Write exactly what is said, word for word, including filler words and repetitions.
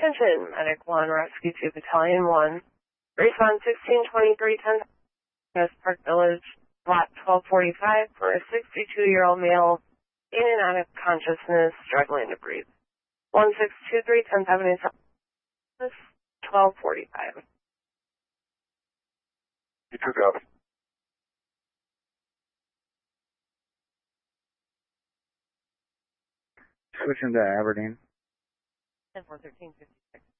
Attention, Medic one, Rescue two, Battalion one. Respond sixteen twenty-three ten West Park Village, lot twelve forty-five for a sixty-two-year-old male in and out of consciousness, struggling to breathe. one six two three ten seventy-seven, twelve forty-five. You took up. Switching to Aberdeen. ten four thirteen fifty-six.